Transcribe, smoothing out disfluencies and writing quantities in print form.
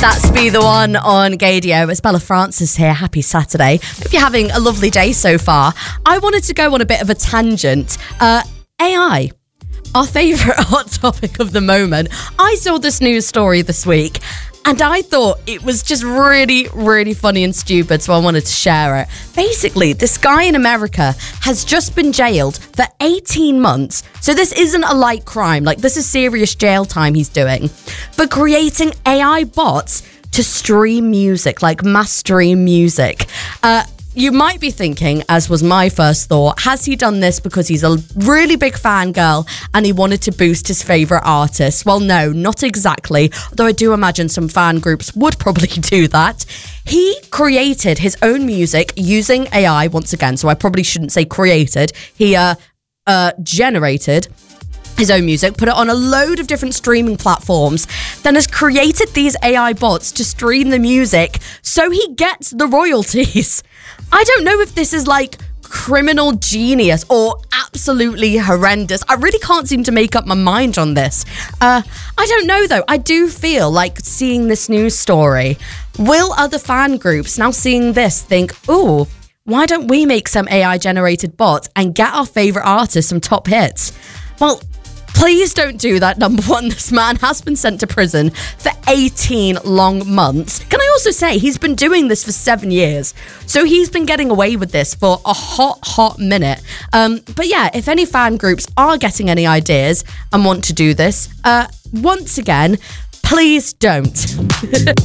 That's Be The One on Gaydio. It's Bella Francis here. Happy Saturday. Hope you're having a lovely day so far. I wanted to go on a bit of a tangent. AI, our favourite hot topic of the moment. I saw this news story this week and I thought it was just really, really funny and stupid, so I wanted to share it. Basically, this guy in America has just been jailed for 18 months. So this isn't a light crime. Like, this is serious jail time he's doing for creating AI bots to stream music, like mass stream music. You might be thinking, as was my first thought, has he done this because he's a really big fangirl and he wanted to boost his favourite artist? Well, no, not exactly, though I do imagine some fan groups would probably do that. He created his own music using AI once again, so I probably shouldn't say created. He generated his own music, put it on a load of different streaming platforms, then has created these AI bots to stream the music so he gets the royalties. I don't know if this is like criminal genius or absolutely horrendous. I really can't seem to make up my mind on this. I don't know though. I do feel like seeing this news story, will other fan groups now seeing this think, ooh, why don't we make some AI generated bots and get our favourite artists some top hits? Well, please don't do that, number one. This man has been sent to prison for 18 long months. Can I also say he's been doing this for 7 years? So he's been getting away with this for a hot minute. But yeah, if any fan groups are getting any ideas and want to do this, once again, please don't.